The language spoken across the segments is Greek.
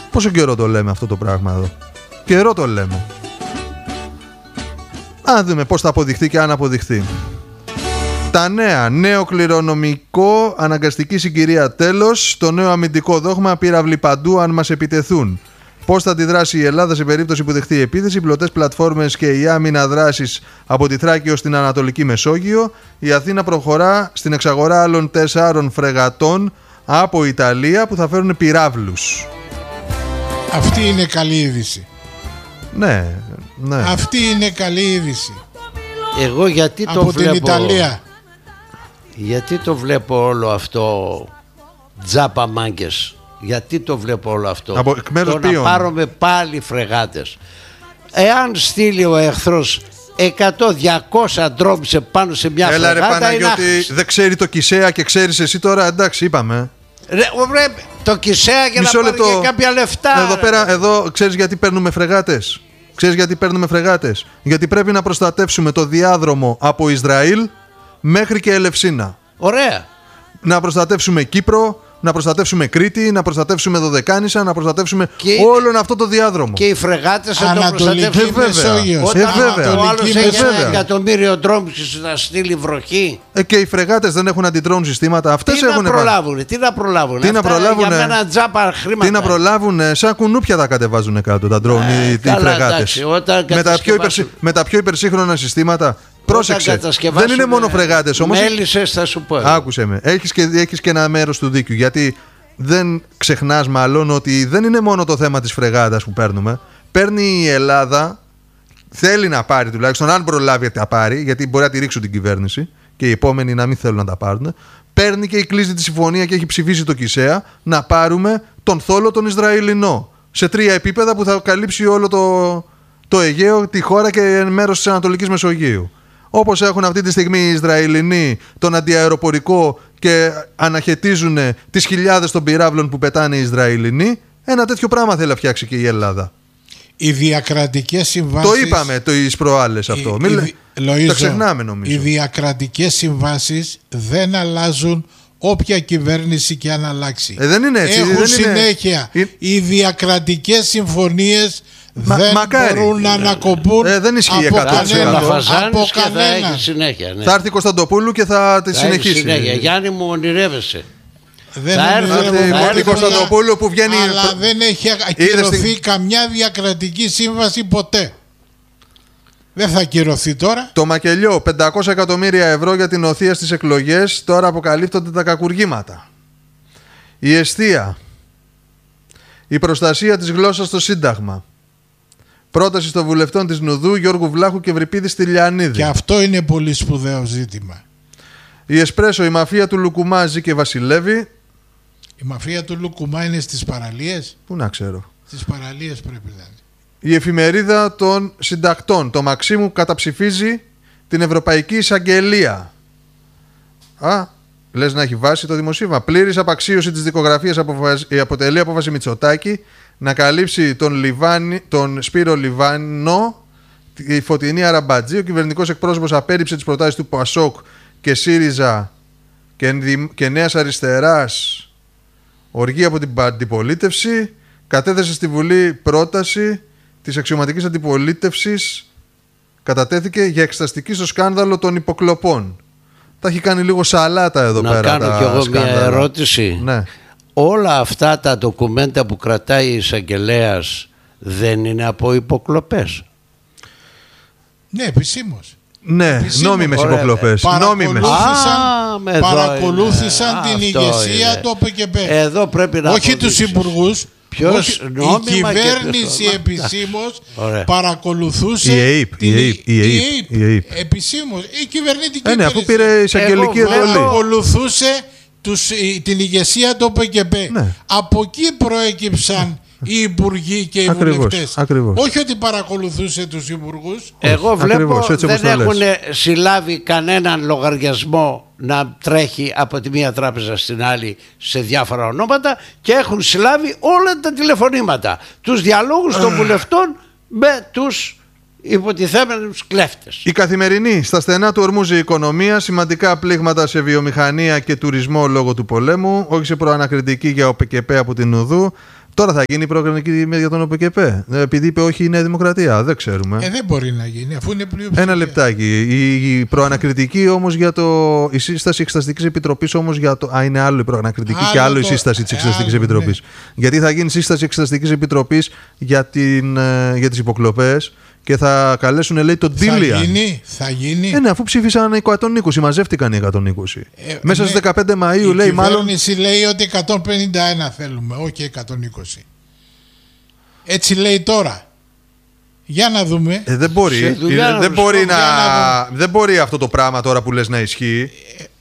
Πόσο καιρό το λέμε αυτό το πράγμα εδώ? Καιρό το λέμε. Αν δούμε πώς θα αποδειχθεί και αν αποδειχθεί. Τα νέα, νέο κληρονομικό, αναγκαστική συγκυρία τέλος, το νέο αμυντικό δόγμα, πύραυλοι παντού αν μας επιτεθούν. Πώς θα αντιδράσει η Ελλάδα σε περίπτωση που δεχτεί επίθεση, πλωτές πλατφόρμες και η άμυνα δράσης από τη Θράκη ως την Ανατολική Μεσόγειο. Η Αθήνα προχωρά στην εξαγορά άλλων 4 φρεγατών από Ιταλία που θα φέρουν πυράβλους. Αυτή είναι καλή είδηση. Ναι, ναι. Αυτή είναι καλή είδηση. Εγώ γιατί το από βλέπω, την Ιταλία. Γιατί το βλέπω όλο αυτό τζάπα μάγκες? Γιατί το βλέπω όλο αυτό? Από εκ μέρους το να ποιον? πάρουμε πάλι φρεγάτες. Εάν στείλει ο εχθρός 100-200 ντρόμς πάνω σε μια Έλα ρε φρεγάτα, Παναγιώτη, δεν ξέρει το Κισέα και ξέρεις εσύ τώρα, εντάξει είπαμε. Ρε, το Κισέα για Μισό να πάρει και κάποια λεφτά. Εδώ πέρα, εδώ ξέρεις γιατί παίρνουμε φρεγάτες? Ξέρεις γιατί παίρνουμε φρεγάτες? Γιατί πρέπει να προστατεύσουμε το διάδρομο από Ισραήλ μέχρι και Ελευσίνα. Ωραία. Να προστατεύσουμε Κύπρο, να προστατεύσουμε Κρήτη, να προστατεύσουμε Δωδεκάνησα, να προστατεύσουμε όλον αυτό το διάδρομο. Και οι φρεγάτες θα το Ανατολική προστατεύσουν. Μεσόγειος. Όταν ο άλλος Ανατολική έχει 1 Μεσόγειος. εκατομμύριο ντρόμς να στείλει βροχή. Και οι φρεγάτες δεν έχουν αντιτρόν συστήματα. Αυτές Τι έχουν να προλάβουν, τι να προλάβουν. Τι να προλάβουν, για μένα τζάπα χρήματα. Τι να προλάβουν, σαν κουνούπια τα κατεβάζουν κάτω τα ντρόν οι φρεγάτες. Με τα πιο υπερσύγχρονα συστήματα. Πρόσεξε, δεν είναι μόνο φρεγάτες όμως. Μέλισσες θα σου πω. Άκουσε με, έχεις και ένα μέρος του δίκιου. Γιατί δεν ξεχνάς μάλλον ότι δεν είναι μόνο το θέμα της φρεγάτας που παίρνουμε. Παίρνει η Ελλάδα, θέλει να πάρει τουλάχιστον, αν προλάβει να πάρει, γιατί μπορεί να τη ρίξουν την κυβέρνηση και οι επόμενοι να μην θέλουν να τα πάρουν. Παίρνει και κλείζει τη συμφωνία και έχει ψηφίσει το Κισέα να πάρουμε τον θόλο τον Ισραηλινό. Σε 3 επίπεδα που θα καλύψει όλο το Αιγαίο, τη χώρα και μέρος της Ανατολικής Μεσογείου. Όπως έχουν αυτή τη στιγμή οι Ισραηλινοί τον αντιαεροπορικό και αναχαιτίζουν τις χιλιάδες των πυράβλων που πετάνε οι Ισραηλινοί, ένα τέτοιο πράγμα θέλει να φτιάξει και η Ελλάδα. Οι διακρατικές συμβάσεις. Το είπαμε τις προάλλες αυτό. Τα ξεχνάμε νομίζω. Οι διακρατικές συμβάσεις δεν αλλάζουν όποια κυβέρνηση και αν αλλάξει. Δεν είναι έτσι. Έχουν δεν συνέχεια. Οι διακρατικές συμφωνίες δεν μπορούν να ανακοπούν δεν ισχύει από 100%. κανένα. Ναι. Θα έρθει η Κωνσταντοπούλου και θα τη συνεχίσει. Συνέχεια. Γιάννη μου, ονειρεύεσαι. Δεν έρθει η Κωνσταντοπούλου που βγαίνει. Αλλά δεν έχει ακυρωθεί καμιά διακρατική σύμβαση ποτέ. Δεν θα ακυρωθεί τώρα. Το μακελιό, 500 εκατομμύρια ευρώ για την οθεία στις εκλογές. Τώρα αποκαλύπτονται τα κακουργήματα. Η εστία. Η προστασία της γλώσσας στο Σύνταγμα. Πρόταση των βουλευτών της Νουδού, Γιώργου Βλάχου και Ευρυπίδη Στυλιανίδη. Και αυτό είναι πολύ σπουδαίο ζήτημα. Η Εσπρέσο, η μαφία του Λουκουμά ζει και βασιλεύει. Η μαφία του Λουκουμά είναι στις παραλίες. Πού να ξέρω. Στις παραλίες πρέπει να είναι. Η εφημερίδα των συντακτών. Το Μαξίμου καταψηφίζει την Ευρωπαϊκή Εισαγγελία. Λες να έχει βάση το δημοσίευμα. Πλήρης απαξίωση της δικογραφίας αποτελεί απόφαση Μητσοτάκη να καλύψει τον Σπύρο Λιβάνο, η Φωτεινή Αραμπατζή. Ο κυβερνητικός εκπρόσωπος απέρριψε τις προτάσεις του ΠΑΣΟΚ και ΣΥΡΙΖΑ και Νέας Αριστεράς, οργή από την αντιπολίτευση. Κατέθεσε στη Βουλή πρόταση της αξιωματικής αντιπολίτευσης, κατατέθηκε για εξεταστική στο σκάνδαλο των υποκλοπών. Τα έχει κάνει λίγο σαλάτα εδώ πέρα. Να κάνω κι εγώ μια ερώτηση. Ναι. Όλα αυτά τα ντοκουμέντα που κρατάει η εισαγγελέας δεν είναι από υποκλοπές? Ναι, επισήμως. Ναι, νόμιμες υποκλοπές. Παρακολούθησαν την ηγεσία του ΟΠΚΠ. Εδώ πρέπει να όχι τους υπουργούς. Η κυβέρνηση επισήμως παρακολουθούσε η ΑΕΠ. Επισήμως η κυβερνητική υπηρεσία. Αφού πήρε εισαγγελική εντολή. Παρακολουθούσε την ηγεσία του ΟΠΚΠ. Από εκεί προέκυψαν οι υπουργοί και οι βουλευτές. Όχι ότι παρακολουθούσε τους υπουργούς. Εγώ βλέπω δεν έχουν συλλάβει κανέναν λογαριασμό να τρέχει από τη μία τράπεζα στην άλλη σε διάφορα ονόματα και έχουν συλλάβει όλα τα τηλεφωνήματα, τους διαλόγους των βουλευτών με τους υποτιθέμενους κλέφτες. Η Καθημερινή. Στα στενά του ορμούζει η οικονομία, σημαντικά πλήγματα σε βιομηχανία και τουρισμό λόγω του πολέμου, όχι σε προανακριτική για ΟΠΚΠ από την Ουδού. Τώρα θα γίνει η προγραμματική για τον ΟΠΚΠ. Επειδή είπε όχι η Νέα Δημοκρατία. Δεν ξέρουμε. Δεν μπορεί να γίνει, αφού είναι πλειοψηφία. Ένα λεπτάκι. Η προανακριτική όμως για η σύσταση Εξεταστικής Επιτροπής όμως για το. Είναι άλλο η προανακριτική και άλλο η σύσταση της Εξεταστικής Επιτροπής. Ναι. Γιατί θα γίνει σύσταση Εξεταστικής Επιτροπής για τις υποκλοπές και θα καλέσουν, λέει, τον Ντίλιαν. Θα γίνει. Ναι, αφού ψήφισαν οι 120, μαζεύτηκαν οι 120. Μέσα στις 15 Μαΐου, λέει, μάλλον. Η κυβέρνηση λέει ότι 151 θέλουμε, όχι 120. Έτσι λέει τώρα. Για να δούμε. Δεν μπορεί αυτό το πράγμα τώρα που λες να ισχύει.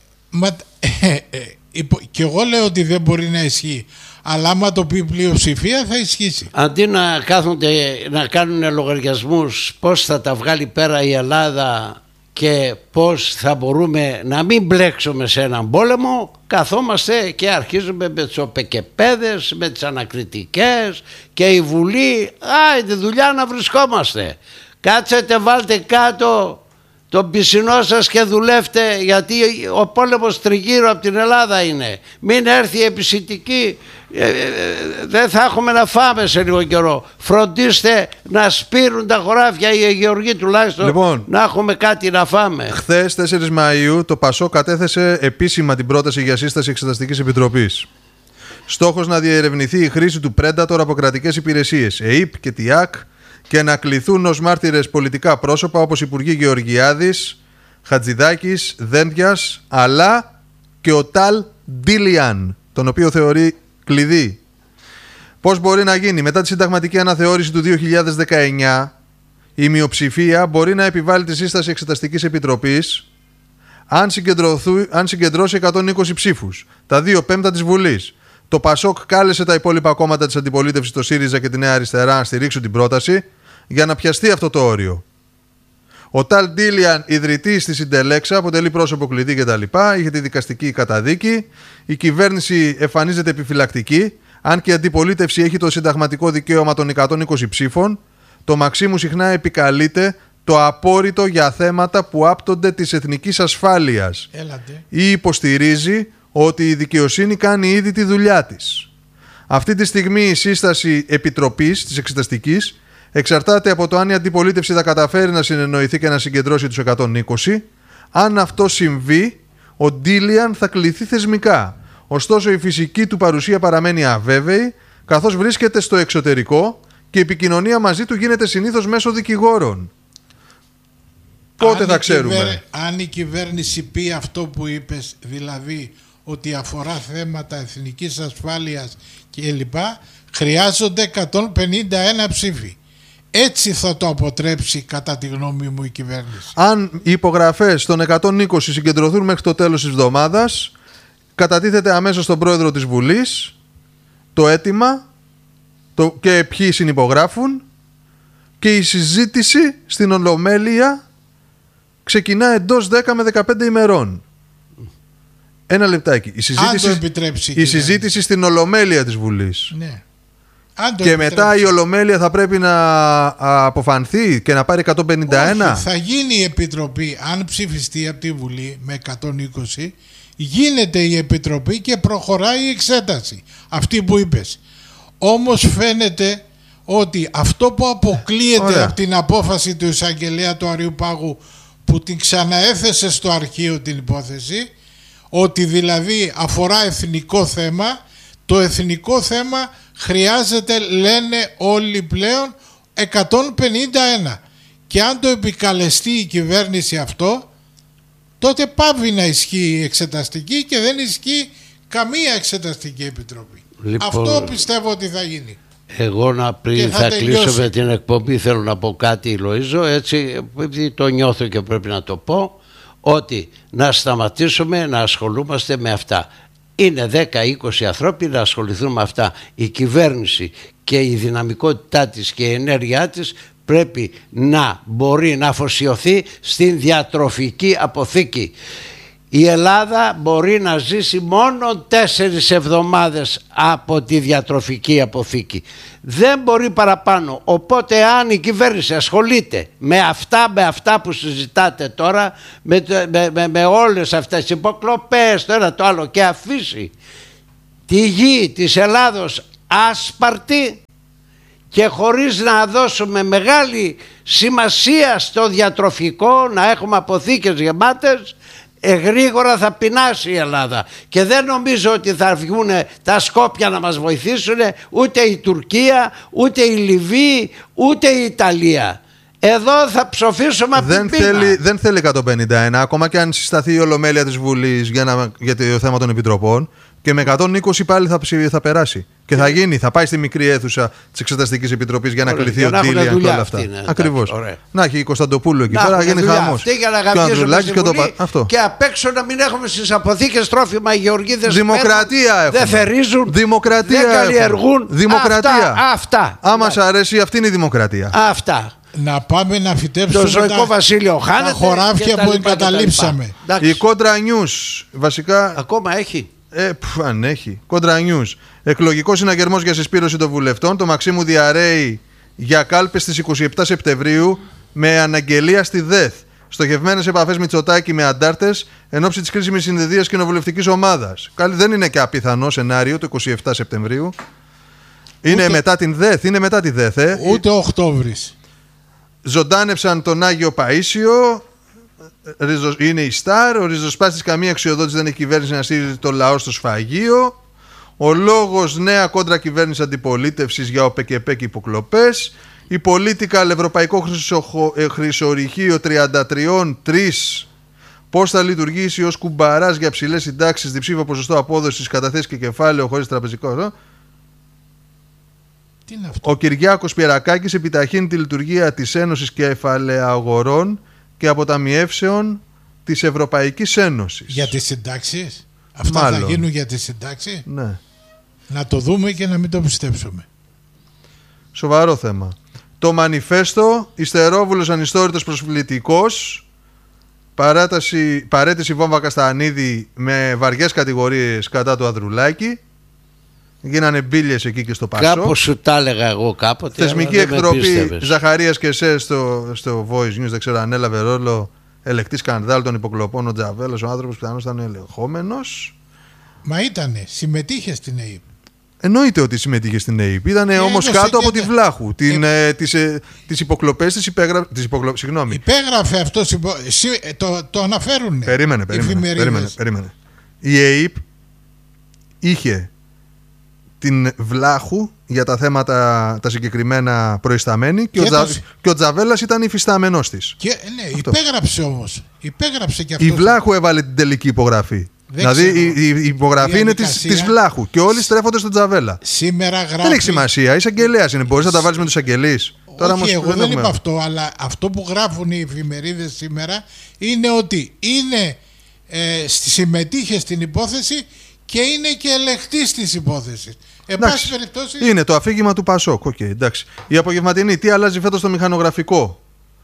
Και εγώ λέω ότι δεν μπορεί να ισχύει. Αλλά άμα το πει πλειοψηφία θα ισχύσει. Αντί να κάθονται να κάνουν λογαριασμούς πώς θα τα βγάλει πέρα η Ελλάδα και πώς θα μπορούμε να μην μπλέξουμε σε έναν πόλεμο, καθόμαστε και αρχίζουμε με τις ΟΠΚΠέδες, με τις ανακριτικές και η Βουλή. Τη δουλειά να βρισκόμαστε. Κάτσετε, βάλτε κάτω τον πισινό σας και δουλεύτε, γιατί ο πόλεμος τριγύρω από την Ελλάδα είναι. Μην έρθει η επισητική, δεν θα έχουμε να φάμε σε λίγο καιρό. Φροντίστε να σπείρουν τα χωράφια οι γεωργοί τουλάχιστον, λοιπόν, να έχουμε κάτι να φάμε. Χθες 4 Μαΐου το ΠΑΣΟΚ κατέθεσε επίσημα την πρόταση για σύσταση Εξεταστικής Επιτροπής. Στόχος να διερευνηθεί η χρήση του Predator από κρατικές υπηρεσίες, ΕΥΠ και ΤΙΑΚ, και να κληθούν ως μάρτυρες πολιτικά πρόσωπα όπως Υπουργοί Γεωργιάδης, Χατζηδάκης, Δέντιας, αλλά και ο Ταλ Ντίλιαν, τον οποίο θεωρεί κλειδί. Πώς μπορεί να γίνει? Μετά τη συνταγματική αναθεώρηση του 2019, η μειοψηφία μπορεί να επιβάλλει τη σύσταση Εξεταστικής Επιτροπής αν συγκεντρώσει 120 ψήφους, τα 2/5 της Βουλής. Το ΠΑΣΟΚ κάλεσε τα υπόλοιπα κόμματα της αντιπολίτευσης, το ΣΥΡΙΖΑ και τη Νέα Αριστερά, να στηρίξουν την πρόταση για να πιαστεί αυτό το όριο. Ο Ταλ Ντίλιαν, ιδρυτής της Συντελέξα, αποτελεί πρόσωπο κλειδί κτλ. Είχε τη δικαστική καταδίκη. Η κυβέρνηση εμφανίζεται επιφυλακτική, αν και η αντιπολίτευση έχει το συνταγματικό δικαίωμα των 120 ψήφων. Το Μαξίμου συχνά επικαλείται το απόρριτο για θέματα που άπτονται της εθνικής ασφάλειας. Ή υποστηρίζει ότι η δικαιοσύνη κάνει ήδη τη δουλειά της. Αυτή τη στιγμή η σύσταση επιτροπής της εξεταστικής εξαρτάται από το αν η αντιπολίτευση θα καταφέρει να συνεννοηθεί και να συγκεντρώσει τους 120. Αν αυτό συμβεί, ο Ντίλιαν θα κληθεί θεσμικά. Ωστόσο, η φυσική του παρουσία παραμένει αβέβαιη, καθώς βρίσκεται στο εξωτερικό και η επικοινωνία μαζί του γίνεται συνήθως μέσω δικηγόρων. Πότε θα ξέρουμε? Αν η κυβέρνηση πει αυτό που είπες, δηλαδή ότι αφορά θέματα εθνικής ασφάλειας κλπ, χρειάζονται 151 ψήφοι. Έτσι θα το αποτρέψει, κατά τη γνώμη μου, η κυβέρνηση. Αν οι υπογραφές των 120 συγκεντρωθούν μέχρι το τέλος της εβδομάδας, κατατίθεται αμέσως στον πρόεδρο της Βουλής το αίτημα και ποιοι συνυπογράφουν, και η συζήτηση στην Ολομέλεια ξεκινά εντός 10 με 15 ημερών. Ένα λεπτάκι. Η συζήτηση στην Ολομέλεια της Βουλής. Ναι. Και μετά η Ολομέλεια θα πρέπει να αποφανθεί και να πάρει 151. Όχι, θα γίνει η Επιτροπή, αν ψηφιστεί από τη Βουλή με 120, γίνεται η Επιτροπή και προχωράει η εξέταση. Αυτή που είπες. Όμως φαίνεται ότι αυτό που αποκλείεται από την απόφαση του εισαγγελέα του Αριουπάγου, που την ξαναέθεσε στο αρχείο την υπόθεση, ότι δηλαδή αφορά εθνικό θέμα, το εθνικό θέμα χρειάζεται, λένε όλοι πλέον, 151. Και αν το επικαλεστεί η κυβέρνηση αυτό, τότε πάβει να ισχύει η εξεταστική και δεν ισχύει καμία εξεταστική επιτροπή. Λοιπόν, αυτό πιστεύω ότι θα γίνει. Εγώ πριν θα κλείσω με την εκπομπή, θέλω να πω κάτι, Λοΐζο, έτσι, επειδή το νιώθω και πρέπει να το πω, ότι να σταματήσουμε να ασχολούμαστε με αυτά. Είναι 10-20 ανθρώποι να ασχοληθούν με αυτά. Η κυβέρνηση και η δυναμικότητά της και η ενέργειά της πρέπει να μπορεί να αφοσιωθεί στην διατροφική αποθήκη. Η Ελλάδα μπορεί να ζήσει μόνο 4 εβδομάδες από τη διατροφική αποθήκη. Δεν μπορεί παραπάνω. Οπότε αν η κυβέρνηση ασχολείται με αυτά που συζητάτε τώρα, με όλες αυτές τις υποκλοπές, το ένα το άλλο, και αφήσει τη γη της Ελλάδος άσπαρτη και χωρίς να δώσουμε μεγάλη σημασία στο διατροφικό, να έχουμε αποθήκες γεμάτες, γρήγορα θα πεινάσει η Ελλάδα. Και δεν νομίζω ότι θα βγουν τα Σκόπια να μας βοηθήσουν, ούτε η Τουρκία, ούτε η Λιβύη, ούτε η Ιταλία. Εδώ θα ψοφήσουμε από την πείνα. Δεν θέλει 151, ακόμα και αν συσταθεί η Ολομέλεια της Βουλής για το θέμα των επιτροπών, και με 120 πάλι θα περάσει. Και θα πάει στη μικρή αίθουσα της Εξεταστικής Επιτροπής για να κληθεί ο Ντίλιαν και όλα αυτά. Ακριβώς. Να έχει η Κωνσταντοπούλου εκεί πέρα, γίνει χαμός. Και απ' έξω να μην έχουμε στις αποθήκες τρόφιμα οι γεωργίδες. Δημοκρατία δεν θερίζουν, δημοκρατία δεν καλλιεργούν. Δημοκρατία. Αυτά. Άμα σ' αρέσει, αυτή είναι η δημοκρατία. Αυτά. Να πάμε να φυτέψουμε το ζωικό βασίλειο χάνεται, τα χωράφια που εγκαταλείψαμε. Η Κόντρα News βασικά. Ακόμα έχει. Αν έχει. Κόντρα News. Εκλογικός συναγερμός για συσπήρωση των βουλευτών. Το Μαξίμου διαρρέει για κάλπες στις 27 Σεπτεμβρίου με αναγγελία στη ΔΕΘ. Στοχευμένες επαφές Μητσοτάκη με αντάρτες εν ώψη της κρίσιμης συνεδρίας κοινοβουλευτικής ομάδας. Δεν είναι και απιθανό σενάριο το 27 Σεπτεμβρίου. Είναι μετά την ΔΕΘ. Είναι μετά τη ΔΕΘ. Ούτε Οκτώβρης. Ζωντάνεψαν τον Άγιο Παΐσιο. Είναι η Σταρ. Ο ριζοσπάστης καμία αξιοδότηση δεν έχει κυβέρνηση να στείλει το λαό στο σφαγείο. Ο λόγος νέα κόντρα κυβέρνηση αντιπολίτευσης για ΟΠΕΚΕΠΕ και υποκλοπές. Η Political Ευρωπαϊκό Χρυσορυχείο 33-3. Πώς θα λειτουργήσει ως κουμπαράς για ψηλές συντάξεις, διψήφιο ποσοστό απόδοσης, καταθέσεις και κεφάλαιο χωρίς τραπεζικό. Τι είναι αυτό? Ο Κυριάκος Πιερακάκης επιταχύνει τη λειτουργία της Ένωσης Κεφαλαιαγορών και Αποταμιεύσεων της Ευρωπαϊκής Ένωσης. Για τις συντάξεις. Αυτά θα γίνουν για τις συντάξεις. Ναι. Να το δούμε και να μην το πιστέψουμε. Σοβαρό θέμα. Το Μανιφέστο, Ιστερόβουλος ανιστόρητος προσβλητικός, παρέτηση Βόμβα Καστανίδη με βαριές κατηγορίες κατά του Ανδρουλάκη. Γίνανε μπίλιες εκεί και στο Πασό. Κάπως σου τα έλεγα εγώ κάποτε. Θεσμική εκτροπή Ζαχαρίας και ΣΕ στο Voice News. Δεν ξέρω αν έλαβε ρόλο ελεκτή σκανδάλ των υποκλοπών ο Τζαβέλος, ο άνθρωπος που πιθανώς ήταν ελεγχόμενος. Μα ήτανε, συμμετείχε στην ΑΕΠ. Εννοείται ότι συμμετείχε στην ΑΕΠ. Ήτανε όμως κάτω από τη Βλάχου. Τις υποκλοπές της υπέγραφε. Συγγνώμη. Υπέγραφε αυτό. Το αναφέρουν. Περίμενε. Η ΑΕΠ είχε την Βλάχου για τα θέματα τα συγκεκριμένα προϊσταμένη και ο Τζαβέλας ήταν υφιστάμενος της. Ναι, υπέγραψε όμως. Υπέγραψε και αυτό. Η Βλάχου έβαλε την τελική υπογραφή. Δηλαδή η υπογραφή είναι της Βλάχου και όλοι στρέφονται στον Τζαβέλα. Σήμερα γράφει. Δεν έχει σημασία. Εισαγγελέας είναι. Μπορείς να τα βάλεις με τους εισαγγελείς. Όχι, εγώ δεν είπα αυτό, αλλά αυτό που γράφουν οι εφημερίδες σήμερα είναι ότι συμμετείχε στην υπόθεση και είναι και ελεγχτής της υπόθεσης. Εν πάση περιπτώσει. Είναι το αφήγημα του Πασόκ. Εντάξει. Η απογευματινή, τι αλλάζει φέτος στο μηχανογραφικό.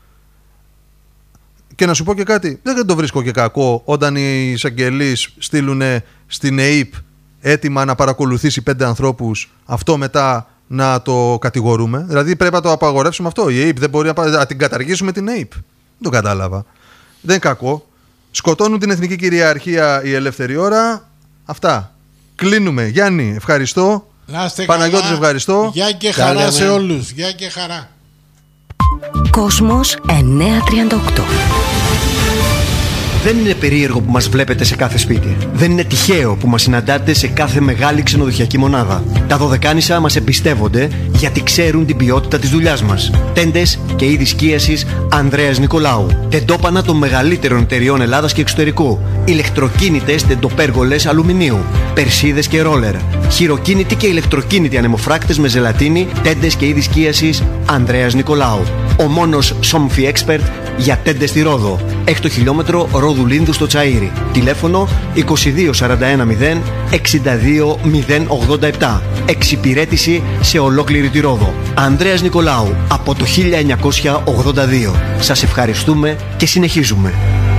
Και να σου πω και κάτι, δεν το βρίσκω και κακό όταν οι εισαγγελείς στείλουν στην ΑΕΠ έτοιμα να παρακολουθήσει 5 ανθρώπους, αυτό μετά να το κατηγορούμε. Δηλαδή πρέπει να το απαγορεύσουμε αυτό. Η ΑΕΠ δεν μπορεί να την καταργήσουμε την ΑΕΠ. Δεν το κατάλαβα. Δεν είναι κακό. Σκοτώνουν την εθνική κυριαρχία η ελεύθερη ώρα. Αυτά. Κλείνουμε. Γιάννη, ευχαριστώ. Παναγιώτης, ευχαριστώ. Γεια και χαρά σε όλους. Γεια και χαρά. Κόσμος 938. Δεν είναι περίεργο που μας βλέπετε σε κάθε σπίτι. Δεν είναι τυχαίο που μας συναντάτε σε κάθε μεγάλη ξενοδοχειακή μονάδα. Τα Δωδεκάνησα μας εμπιστεύονται γιατί ξέρουν την ποιότητα της δουλειάς μας. Τέντες και είδη σκίασης Ανδρέας Νικολάου. Τεντόπανα των μεγαλύτερων εταιριών Ελλάδας και εξωτερικού. Ηλεκτροκίνητες τεντοπέργολες αλουμινίου. Περσίδες και ρόλερ. Χειροκίνητοι και ηλεκτροκίνητοι ανεμοφράκτες με ζελατίνη. Τέντες και είδη σκίασης Ανδρέας Νικολάου. Ο μόνος Somfy Expert για τέντες στη Ρόδο. 6 χιλιόμετρο Ρόδου Λίνδου στο Τσαΐρι. Τηλέφωνο 2241 062 087. Εξυπηρέτηση σε ολόκληρη τη Ρόδο. Ανδρέας Νικολάου από το 1982. Σας ευχαριστούμε και συνεχίζουμε.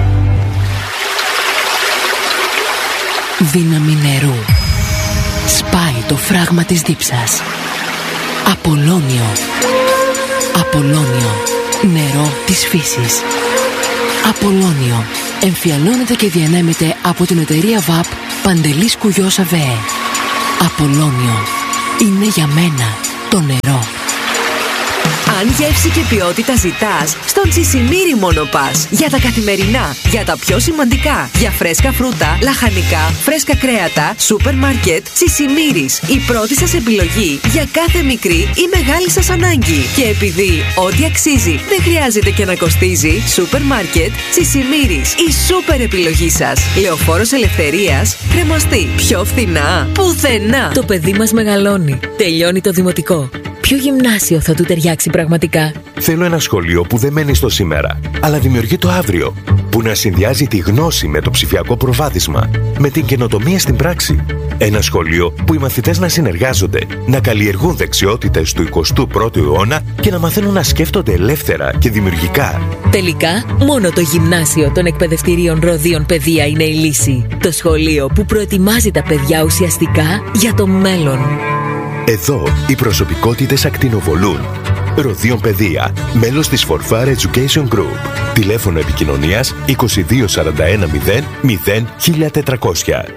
Δύναμη νερού. Σπάει το φράγμα της δίψας. Απολώνιο. Απολώνιο. Νερό της φύσης. Απολώνιο. Εμφιαλώνεται και διανέμεται από την εταιρεία ΒΑΠ Παντελής Κουγιός ΑΒΕ. Απολώνιο. είναι για μένα το νερό. Αν γεύση και ποιότητα ζητάς, στον Τσισιμίρι μόνο πας. Για τα καθημερινά, για τα πιο σημαντικά, για φρέσκα φρούτα, λαχανικά, φρέσκα κρέατα, σούπερ μάρκετ, Τσισιμίρις. Η πρώτη σας επιλογή για κάθε μικρή ή μεγάλη σας ανάγκη. Και επειδή ό,τι αξίζει δεν χρειάζεται και να κοστίζει, σούπερ μάρκετ, Τσισιμίρις. Η σούπερ επιλογή σας. Λεωφόρος Ελευθερίας, Κρεμαστή. Πιο φθηνά, πουθενά. Το παιδί μας μεγαλώνει. Τελειώνει το δημοτικό. Ποιο γυμνάσιο θα του ταιριάξει πραγματικά? Θέλω ένα σχολείο που δεν μένει στο σήμερα, αλλά δημιουργεί το αύριο. Που να συνδυάζει τη γνώση με το ψηφιακό προβάδισμα, με την καινοτομία στην πράξη. Ένα σχολείο που οι μαθητές να συνεργάζονται, να καλλιεργούν δεξιότητες του 21ου αιώνα και να μαθαίνουν να σκέφτονται ελεύθερα και δημιουργικά. Τελικά, μόνο το γυμνάσιο των εκπαιδευτηρίων Ροδίων Παιδεία είναι η λύση. Το σχολείο που προετοιμάζει τα παιδιά ουσιαστικά για το μέλλον. Εδώ οι προσωπικότητες ακτινοβολούν. Ροδίων Παιδεία, μέλος της Forfar Education Group. Τηλέφωνο επικοινωνίας 22 41 0 0 1400.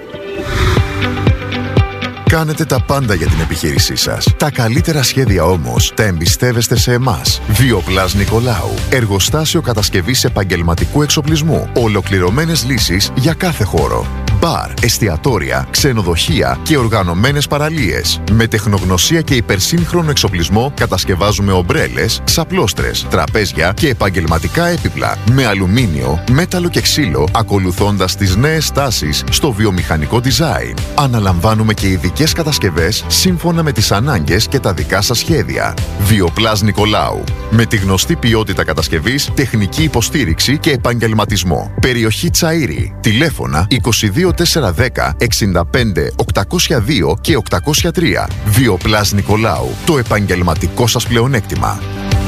Κάνετε τα πάντα για την επιχείρησή σας. Τα καλύτερα σχέδια όμως τα εμπιστεύεστε σε εμάς. Βιοπλάς Νικολάου. Εργοστάσιο κατασκευής επαγγελματικού εξοπλισμού. Ολοκληρωμένες λύσεις για κάθε χώρο. Μπαρ, εστιατόρια, ξενοδοχεία και οργανωμένες παραλίες. Με τεχνογνωσία και υπερσύγχρονο εξοπλισμό κατασκευάζουμε ομπρέλες, ξαπλώστρες, τραπέζια και επαγγελματικά έπιπλα. Με αλουμίνιο, μέταλλο και ξύλο, ακολουθώντας τις νέες τάσεις στο βιομηχανικό design. Αναλαμβάνουμε και ειδικές κατασκευές σύμφωνα με τις ανάγκες και τα δικά σας σχέδια. Βιοπλάς Νικολάου. Με τη γνωστή ποιότητα κατασκευής, τεχνική υποστήριξη και επαγγελματισμό. Περιοχή Τσαΐρη. Τηλέφωνα 22 410 65 802 και 803. Βιοπλάς Νικολάου. Το επαγγελματικό σας πλεονέκτημα.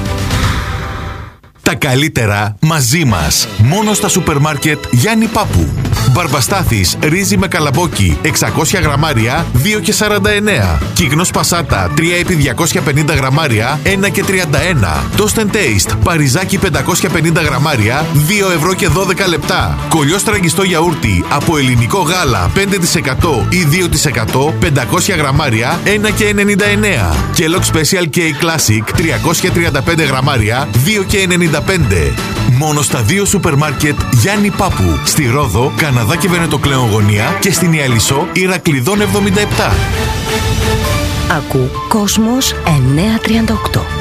Τα καλύτερα μαζί μας. Μόνο στα σούπερ μάρκετ Γιάννη Πάπου. Μπαρμπαστάθης ρύζι με καλαμπόκι 600 γραμμάρια 2 και 49. Κιγνός πασάτα 3 επί 250 γραμμάρια 1 και 31. Toast and Taste παριζάκι 550 γραμμάρια 2 ευρώ και 12 λεπτά. Κολλιός τραγιστό γιαούρτι από ελληνικό γάλα 5% ή 2% 500 γραμμάρια 1 και 99. Kellogg Special K Classic 335 γραμμάρια 2 και 95. Μόνο στα 2 σούπερ μάρκετ Γιάννη Πάπου. Στη Ρόδο, Καναδά και Βενετοκλέον Γωνία και στην Ιαλισσό Ηρακλειδών 77. Ακού Κόσμος 938.